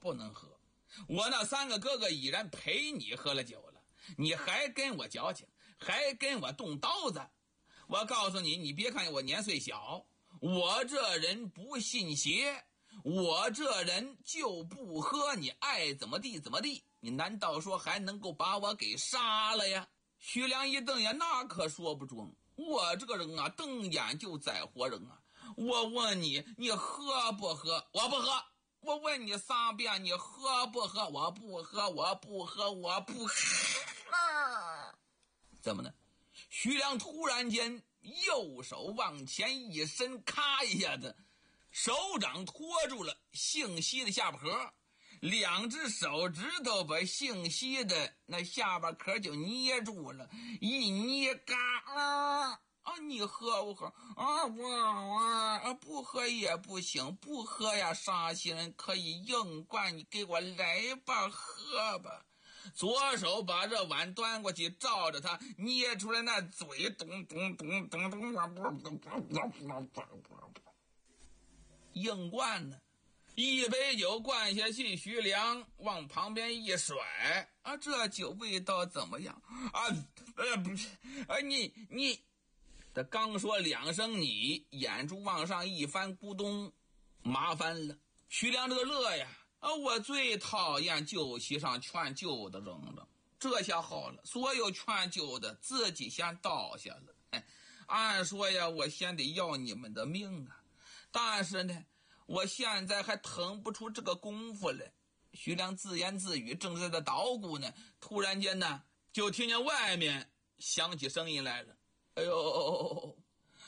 不能喝。我那3个哥哥已然陪你喝了酒了，你还跟我矫情，还跟我动刀子。我告诉你，你别看我年岁小，我这人不信邪，我这人就不喝，你爱怎么地怎么地，你难道说还能够把我给杀了呀？徐良一瞪眼，那可说不准，我这个人啊，瞪眼就宰活人啊。我问你，你喝不喝？我不喝。我问你3遍，你喝不喝？我不喝，我不喝，我不喝。怎么呢？徐良突然间右手往前一伸，咔一下子，手掌托住了姓西的下巴壳，2只手指头把姓西的那下巴壳就捏住了，一捏，嘎你喝不喝？不喝也不行，不喝呀，杀西人可以硬灌，你给我来吧，喝吧。左手把这碗端过去，照着他捏出来那嘴，咚咚咚咚咚，硬灌呢。一杯酒灌下去，徐良往旁边一甩，这酒味道怎么样？不是，你。他刚说2声你，眼珠往上一翻，咕咚，麻烦了。徐良这个乐呀，我最讨厌酒席上劝酒的人了。这下好了，所有劝酒的自己先倒下了。按说呀，我先得要你们的命啊，但是呢，我现在还腾不出这个功夫来。徐良自言自语，正在这捣鼓呢，突然间呢，就听见外面响起声音来了。哎呦，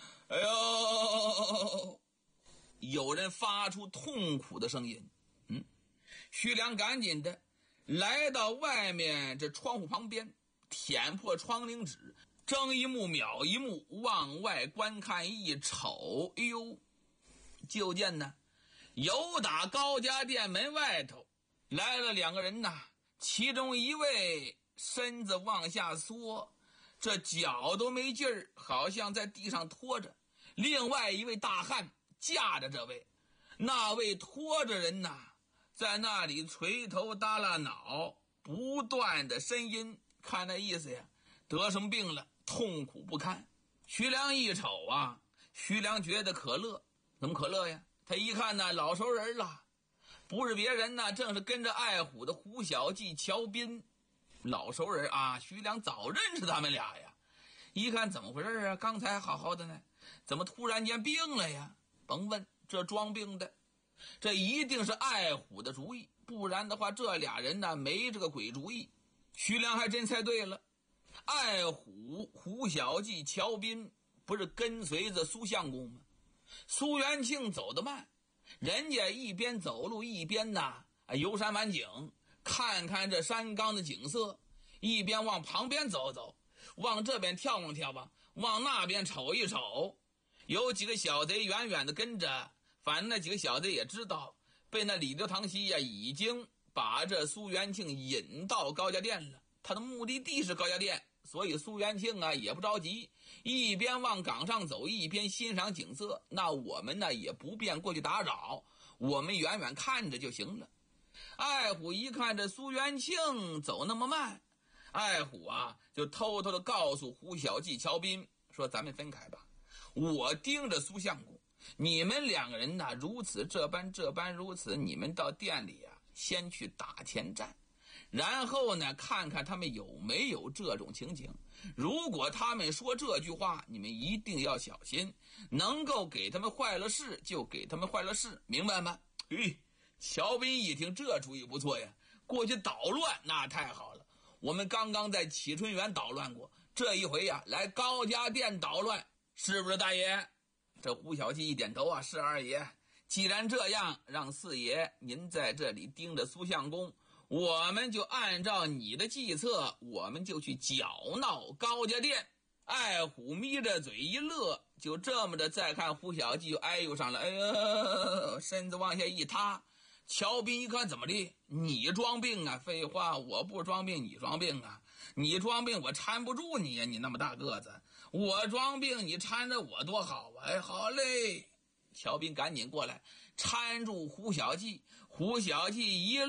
有人发出痛苦的声音。徐良赶紧的来到外面这窗户旁边，舔破窗棂纸，睁一目秒一目，往外观看一瞅，哎呦，就见呢，有打高家店门外头来了2个人呐，其中一位身子往下缩，这脚都没劲儿，好像在地上拖着。另外一位大汉架着这位，那位拖着人呐，在那里垂头耷拉脑，不断的呻吟，看那意思呀，得什么病了，痛苦不堪。徐良一瞅啊，徐良觉得可乐。怎么可乐呀？他一看呢，老熟人了，不是别人呢，正是跟着爱虎的胡小记、乔斌。老熟人啊，徐良早认识他们俩呀。一看怎么回事啊？刚才好好的呢，怎么突然间病了呀？甭问，这装病的，这一定是爱虎的主意，不然的话这俩人呢没这个鬼主意。徐良还真猜对了，爱虎、胡小记、乔斌不是跟随着苏相公吗？苏元庆走得慢，人家一边走路一边呢游山玩景，看看这山冈的景色，一边往旁边走走，往这边眺望眺望，往那边瞅一瞅。有几个小贼远远的跟着，反正那几个小贼也知道被那李刘唐西呀已经把这苏元庆引到高家店了，他的目的地是高家店，所以苏元庆啊也不着急，一边往岗上走，一边欣赏景色。那我们呢也不便过去打扰，我们远远看着就行了。爱虎一看这苏元庆走那么慢，爱虎啊就偷偷的告诉胡小记、乔斌说，咱们分开吧，我盯着苏相公，你们2个人呢如此这般如此，你们到店里啊先去打前站，然后呢看看他们有没有这种情景。如果他们说这句话，你们一定要小心，能够给他们坏了事就给他们坏了事，明白吗？乔斌一听这主意不错呀，过去捣乱那太好了，我们刚刚在启春园捣乱过，这一回呀来高家店捣乱，是不是大爷？这胡小记一点头啊，是二爷。既然这样，让四爷您在这里盯着苏相公，我们就按照你的计策，我们就去搅闹高家店。爱虎眯着嘴一乐，就这么着再看胡小记就哎呦上了，哎呦，身子往下一塌。乔斌一看怎么的，你装病啊？废话，我不装病你装病啊？你装病我搀不住你呀，你那么大个子，我装病你搀着我多好啊！好嘞。乔斌赶紧过来搀住胡小记，胡小记一